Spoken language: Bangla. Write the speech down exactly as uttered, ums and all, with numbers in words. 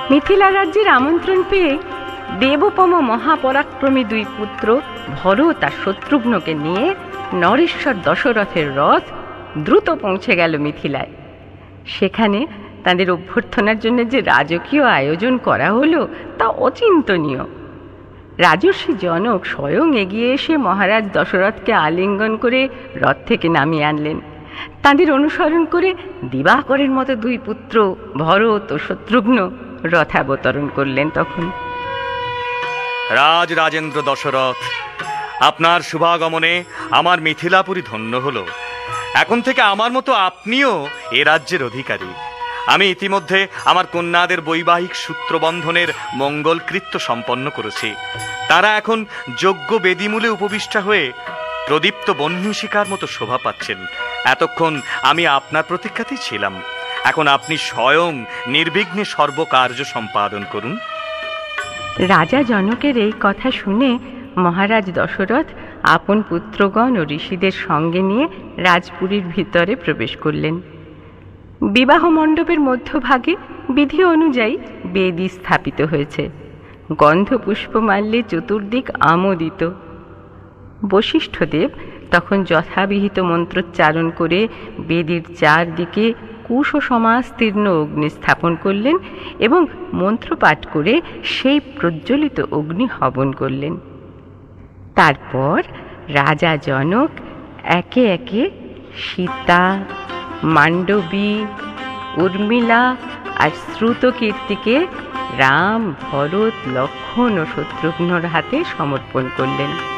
মিথিলা রাজ্যের আমন্ত্রণ পেয়ে দেবোপম মহাপরাক্রমী দুই পুত্র ভরত আর শত্রুঘ্নকে নিয়ে নরেশ্বর দশরথের রথ দ্রুত পৌঁছে গেল মিথিলায়। সেখানে তাদের অভ্যর্থনার জন্য যে রাজকীয় আয়োজন করা হলো তা অচিন্তনীয়। রাজর্ষি জনক স্বয়ং এগিয়ে এসে মহারাজ দশরথকে আলিঙ্গন করে রথ থেকে নামিয়ে আনলেন। তাদের অনুসরণ করে দিবাকরের মতো দুই পুত্র ভরত ও শত্রুঘ্ন রথাবতরণ করলেন। তখন রাজ রাজেন্দ্র দশরথ, আপনার শুভাগমনে আমার মিথিলাপুরী ধন্য হল। এখন থেকে আমার মতো আপনিও এ রাজ্যের অধিকারী। আমি ইতিমধ্যে আমার কন্যাদের বৈবাহিক সূত্রবন্ধনের মঙ্গলকৃত্য সম্পন্ন করেছি। তারা এখন যোগ্য বেদিমূলে উপবিষ্টা হয়ে প্রদীপ্ত বহ্নি শিখার মতো শোভা পাচ্ছেন। এতক্ষণ আমি আপনার প্রতীক্ষাতেই ছিলাম। এখন আপনি স্বয়ং নির্বিঘ্নে সর্বকার্য সম্পাদন করুন। রাজা জনকের এই কথা শুনে মহারাজ দশরথ আপন পুত্রগণ ও ঋষিদের সঙ্গে নিয়ে রাজপুরীর ভিতরে প্রবেশ করলেন। বিবাহ মণ্ডপের মধ্যভাগে বিধি অনুযায়ী বেদী স্থাপিত হয়েছে। গন্ধ পুষ্পমাল্যে চতুর্দিক আমোদিত। বশিষ্ঠদেব তখন যথাবিহিত মন্ত্রোচ্চারণ করে বেদীর চারদিকে কুশ সমাস্তীর্ণ অগ্নি স্থাপন করলেন এবং মন্ত্রপাঠ করে সেই প্রজ্বলিত অগ্নি হবন করলেন। তারপর রাজা জনক একে একে সীতা, মান্ডবী, উর্মিলা আর শ্রুতকীর্তিকে রাম, ভরত, লক্ষ্মণ ও শত্রুঘ্নর হাতে সমর্পণ করলেন।